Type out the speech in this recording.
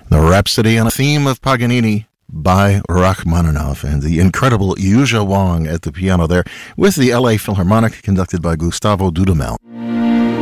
The Rhapsody on a Theme of Paganini by Rachmaninoff, and the incredible Yuja Wang at the piano there, with the LA Philharmonic conducted by Gustavo Dudamel.